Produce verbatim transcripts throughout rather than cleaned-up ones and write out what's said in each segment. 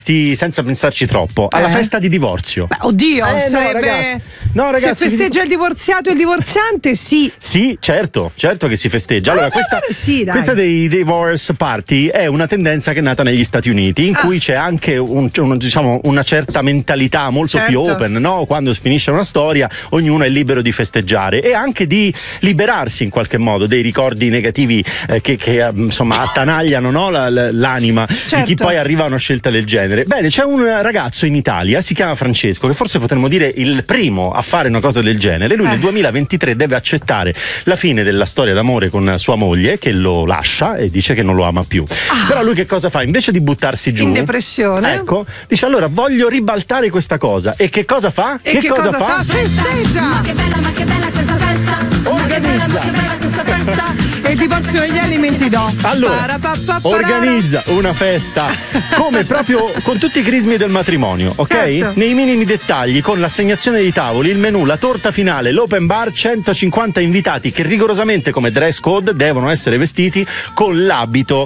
senza pensarci troppo alla eh. festa di divorzio. Beh, oddio, eh, sarebbe... no, ragazzi. No, ragazzi, se festeggia il divorziato e il divorziante, sì. Sì, certo, certo che si festeggia. Allora, ah, questa, sì, dai. questa dei divorce party è una tendenza che è nata negli Stati Uniti, in ah. cui c'è anche un, un, diciamo, una certa mentalità molto certo. più open, no? Quando finisce una storia, ognuno è libero di festeggiare e anche di liberarsi in qualche modo dei ricordi negativi eh, che, che insomma attanagliano, no? la, la, l'anima certo. di chi poi arriva a una scelta del genere. Bene, c'è un ragazzo in Italia, si chiama Francesco, che forse potremmo dire il primo a fare una cosa del genere. Lui eh. nel duemilaventitré deve accettare la fine della storia d'amore con sua moglie, che lo lascia e dice che non lo ama più. Ah. Però lui che cosa fa? Invece di buttarsi giù in depressione, ecco, dice allora voglio ribaltare questa cosa. E che cosa fa? E che, che cosa, cosa fa? fa? Festeggia! Ma che bella, ma che bella questa festa! Organizza! Ma che bella, ma che bella questa festa! E il divorzio degli alimenti do. Allora, organizza una festa come proprio con tutti i crismi del matrimonio, ok? Certo. Nei minimi dettagli, con l'assegnazione dei tavoli, il menù, la torta finale, l'open bar, centocinquanta invitati che rigorosamente come dress code devono essere vestiti con l'abito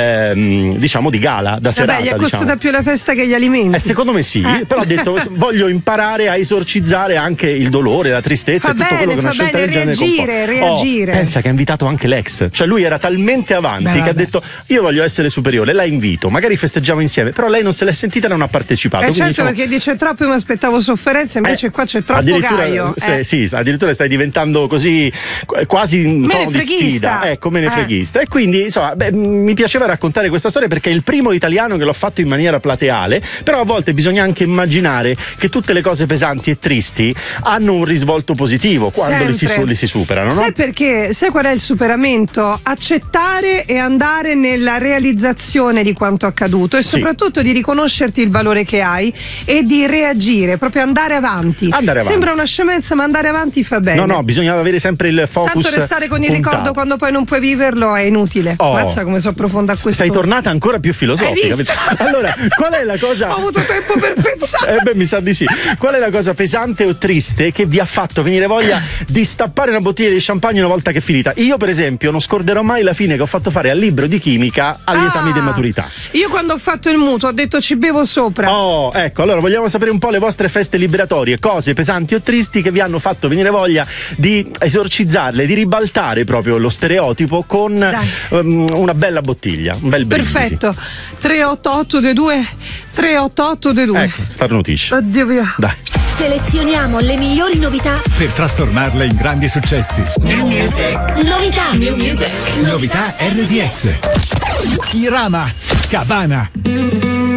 ehm, diciamo di gala da serata. Vabbè, gli è costata diciamo. più la festa che gli alimenti. Eh, secondo me sì, eh. però ha detto voglio imparare a esorcizzare anche il dolore, la tristezza fa e tutto bene, quello che una scelta del genere comporta. Reagire, reagire. Oh, pensa che ha invitato anche l'ex. Cioè lui era talmente avanti Beh, che ha detto io voglio essere superiore, la invito, magari festeggiamo insieme, però lei non se l'è sentita e non ha partecipato. Eh certo, diciamo, perché dice troppo, io mi aspettavo sofferenza, invece eh, qua c'è troppo addirittura, gaio. Se, eh. Sì, addirittura stai diventando così quasi un tono di sfida, ecco, menefreghista. Eh. E quindi insomma, beh, mi piaceva raccontare questa storia perché è il primo italiano che l'ho fatto in maniera plateale, però a volte bisogna anche immaginare che tutte le cose pesanti e tristi hanno un risvolto positivo quando li si, li si superano, no? Sai perché? Sai qual è il superamento? Accettare e andare nella realizzazione di quanto accaduto e sì. soprattutto di riconoscerti il valore che hai e di reagire, proprio andare avanti. Andare avanti. Sembra una scemenza, ma andare avanti fa bene. No, no, bisogna avere sempre il focus. Tanto restare con il puntato. ricordo quando poi non puoi viverlo è inutile. Oh. Mazza come sono profonda a questo. Sei tornata ancora più filosofica. Allora, qual è la cosa? Ho avuto tempo per pensare. Eh beh, mi sa di sì. Qual è la cosa pesante o triste che vi ha fatto venire voglia di stappare una bottiglia di champagne una volta che è finita? Io, per esempio, non scorderò mai la fine che ho fatto fare al libro di chimica agli ah, esami di maturità. Io quando ho fatto il mutuo ho detto ci bevo sopra. Oh, ecco, allora vogliamo sapere un po' le vostre feste liberatorie, cose pesanti o tristi che vi hanno fatto venire voglia di esorcizzarle, di ribaltare proprio lo stereotipo con um, una bella bottiglia, un bel brindisi. Perfetto. tre otto otto due tre otto otto due. Ecco, starnutisce. Oddio mio. Dai. Selezioniamo le migliori novità per trasformarle in grandi successi. New Music. Novità. New Music. Novità R D S. Irama. Cabana.